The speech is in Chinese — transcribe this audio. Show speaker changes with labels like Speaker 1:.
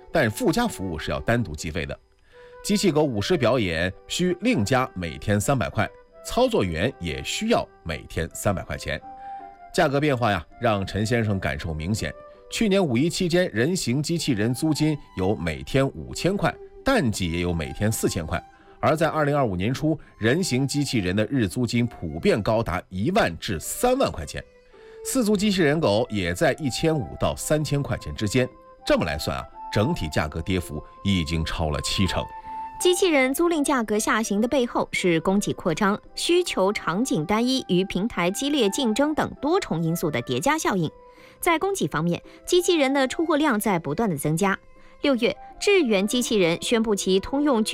Speaker 1: 但附加服务是要单独计费的。机器狗舞狮表演需另加每天300块，操作员也需要每天300块钱。价格变化呀，让陈先生感受明显。去年5·1期间，人形机器人租金有每天5000块，淡季也有每天4000块。而在2025年初，人形机器人的日租金普遍高达1万至3万块钱，四足机器人狗也在1500到3000块钱之间。这么来算啊，整体价格跌幅已经超了70%。
Speaker 2: 机器人租赁价格下行的背后是供给扩张、需求场景单一与平台激烈竞争等多重因素的叠加效应。在供给方面，机器人的出货量在不断的增加。6月，智源机器人宣布其通用